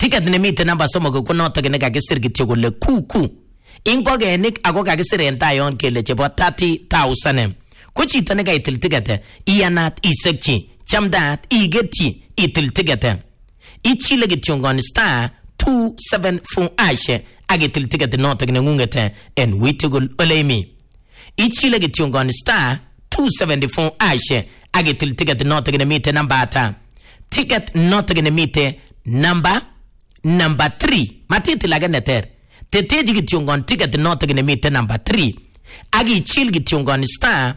ticket nemite number somok ko notok nekakisir kityo kole kuku. Ingogenik ako kakisir en tayon kele chebo 30,000. Ko chito nekaitil ticket iyanat isekchi, chamdat igetchi itil ticket. Ichile kityo ngon star 274 agitil ticket notok nengunget en witugul olemi. Ichile kityo ngon star 274 agitil ticket notok nemite number ata. Ticket notok nemite number 3. Matitil aganeter. Teteji kityongon ticket notok nemite number 3. Agi chill kityongon star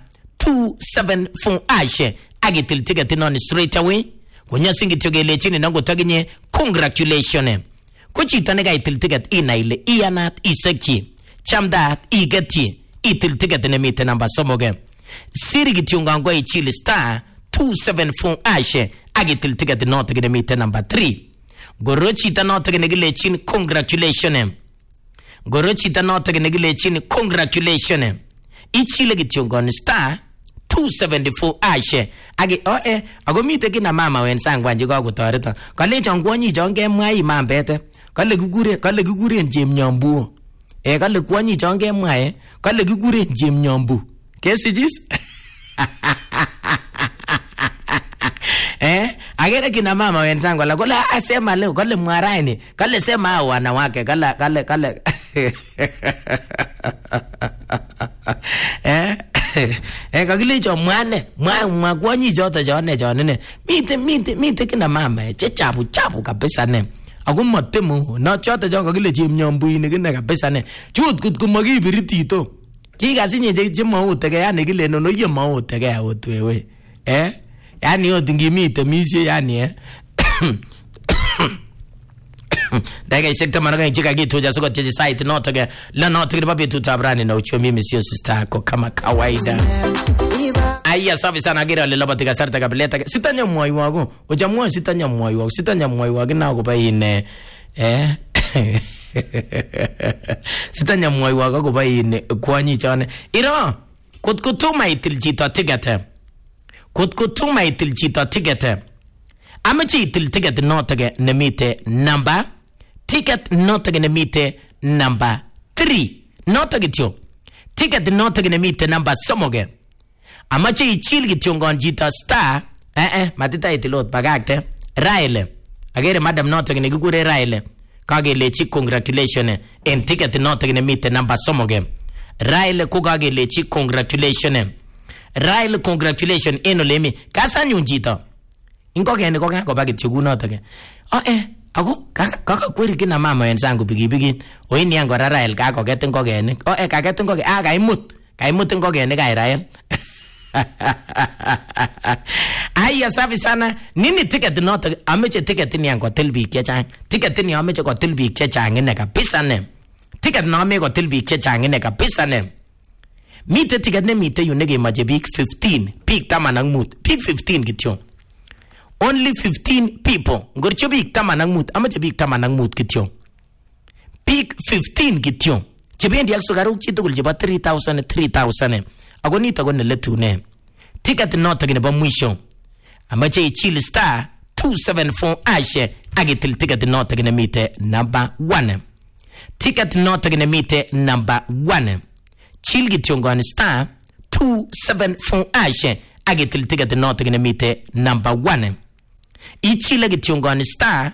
274 agitil ticket non straight away. Kunyasin kityogele chini nango taginye congratulations. Kuchita nega itil ticket inaile iyanat isekchi. Chamdat igeti itil ticket nemite number somoge. Siri kityongon go ichill star 274 agitil ticket notok nemite number 3. Gorochita notok negile chin congratulations. Gorochita notok negile chin congratulations. Ichile kityongon star 274 age ago mite kina mama wensang kwanje kakotoreta. Kale chongwonyi chonge mwai mambete. Kale kiguren Jemnyambu. Kale kwonyi chonge mwai. Kale kiguren Jemnyambu. Kesijis? Agera kina mama wenzangu la kola asema leo kale mwaraini kale sema wanawake kale kakilicho mwane mwakwonyi joto jone mite kina mama chapu kabisa ne ako matemu na choto jo kakile Jemnyambuini kina kabisa ne chut kut kumakibirito kikasinye je mautege yani kile no ye mautege otwewe yani otingimite misye yani Daga sekta managa chika gitu jaso kwa site notoge la notoge babi tutabrani na uchomi misyo sister ko kama kawaida. Aya safi sana gira le lobatika sarta kabileta sitanya mwai wako ojamwa sitanya mwai wako na ko bayine sitanya mwai wako ko bayine kwani chane iro kutkutuma itil chito tigate kutkutuma itil chito tigate amachi itil ticket notoge nemite number ticket notoge nemite number 3 notoge tyo ticket notoge nemite number somoge amachi ichil kityongon jita star matita itilot bagakte Raile agere madam notoge negigure Raile kagelechi congratulations en ticket notoge nemite number somoge Raile ko kagelechi congratulations Raile congratulations enolemi kasanyun jita ingogene ko kakoba kityo kunotok ako kakakweri kina mama wenzangu bigibigi oini yango Rael kakoget ingogene kaget ingogene kaimut ingogene Rael aya safi sana nini ticket notok ameche ticket ni yango tilbi chechang ticket ni ameche ko tilbi chechang ne kabisa ne ticket no ame ko tilbi chechang ne kabisa ne mite ticket ne mite yunege maje big 15 big tamanang mut big 15 kityo only 15 people. Ngorcho big tamanang mut. Amache big tamanang mut kityo. Big 15 kityo. Chibendi al sugaruk chitukul jiba 3,000. Ako nito ko neletune. Ticket notok nebo mwisho. Amache ichil star 274 agitil ticket notok nemite number 1. Ticket notok nemite number 1. Chil kityo ngon star 274 agitil ticket notok nemite number 1. Ichile kityongon star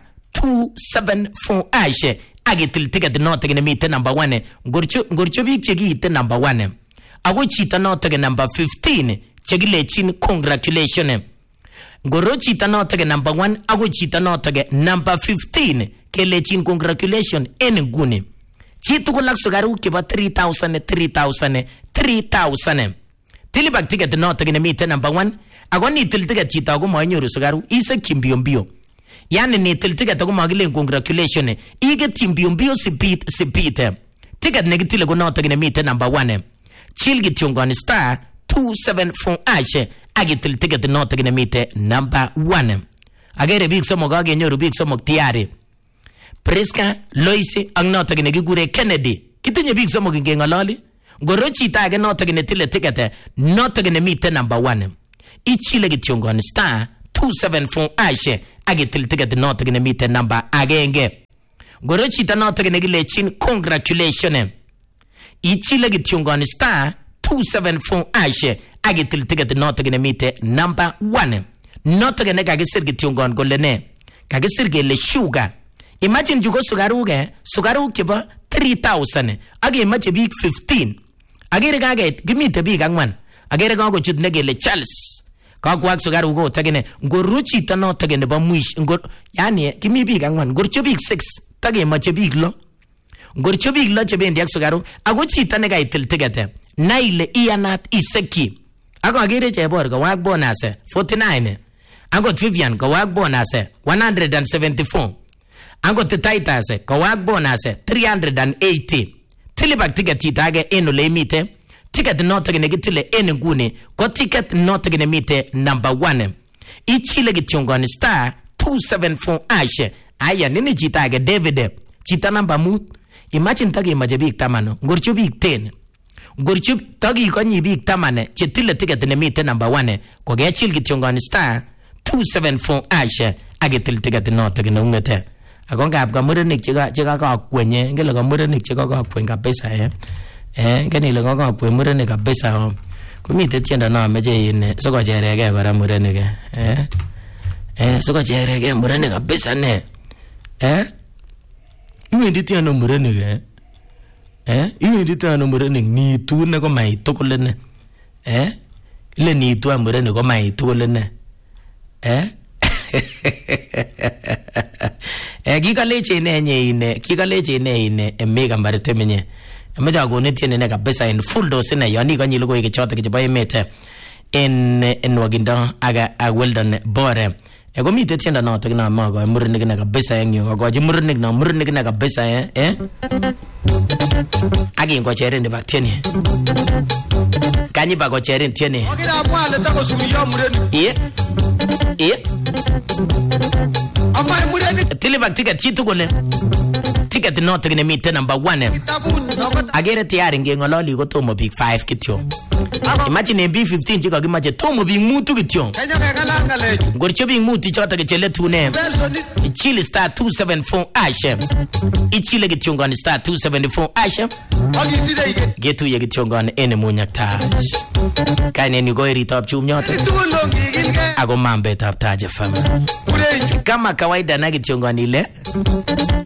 274 agitil ticket notok nemite number 1 ngorcho bik chekiite number 1 ako chito notok number 15 chekilechin congratulations ngoro chito notok number 1 ako chito notok number 15 kelechin congratulations en nguni chito ko lak sugaruk chebo 3,000 tilibak ticket notok nemite number 1 ako nitil ticket chito ako manyoru sugaru isekchi mbio yani nitil ticket ako magile congratulations igetchi mbio sipite ticket negitile ko notok nemite number 1 chil kityongon star 274 agitil ticket notok nemite number 1 agere big somok agenyoru big somok tiari Priska Loisi ak notok negigure Kennedy kitinye big somok ngengololi ngoro chito age notok netile ticket notok nemite number 1 ichile kityongon star 274 agitil ticket notok nemite number agenge Ngoro chito notok nekilechin congratulations. Ichile kityongoni star 274 ashe akitil ticket notok nemite number 1. Notok nekakisir kityongon kole ne? Kakisir kele sugar. Imagine juko sugaruk chebo 3000 akimache biik 15. Agere kaget kimite biik 4. Agere kakochut nekele Charles. Kakwak sugaruk ko tagene ngoru chito notok nebo mwish yani kimi biik 4 ngorcho biik 6 takemache biik 6. Ngorcho biik 6 chebendi ak sugaruk ako chito nekaitil ticket naile iyanat iseki. Ako agere chebor kawak bonus 49. Angot Vivian kawak bonus 174. Angot Titus kawak bonus 380. Tilibak ticket itage en ole imite. Ticket notok nekitile en nguni ko ticket notok nemite number 1. Ichile kityongoni star 274 ashe. Aya nini chitage David chita number 5. Imagine takemache biik 10 ngorcho biik 10. Ngorcho takikonyi biik 10 chetile ticket nemite number 1 ko kechil kityongoni star 274 ashe akitil ticket notok neungete. Ako ngap ka murenik cheka kakwenye ngele ka murenik cheka kakwen kabisa ngene ile kakwen murenik kabisa komite tiendo no meche in sikocherege kora murenik sikocherege murenik kabisa ne iwendi tiendo murenik iwendi tiendo murenik ni tu ne ko mai tugul ne ile ni tu murenik ko mai tugul ne kikaleche ine mega maritemenye meja gone tiene ne kabisa in full dose ne yani kanyi logo yake chote kichaba emete en waginda aga Weldon bore ego mite tienda na to na mago murenik na kabisa yenyo go murenik na kabisa agi ngo chere ne bakteni kanyi ba go chere tiene ogira mwale tako suriyo murenik amai murenik tilibak ticket chitu gole ticket notok nemite number 1. Agere tayari ngengololi ko tomo biik 5 kityo. Imagine biik 15 chiko kimache tomo biik 5 kityo. Ngorcho biik 5 chotok chele tune. Ichile star 274 ashe. Ichile kityongoni star 274 ashe. Getuye kityongoni ene munyaktaj. Kaine ni go eritop chumnyoto. Ako mambetab Taja FM. Kama kawaida na kityongoni ile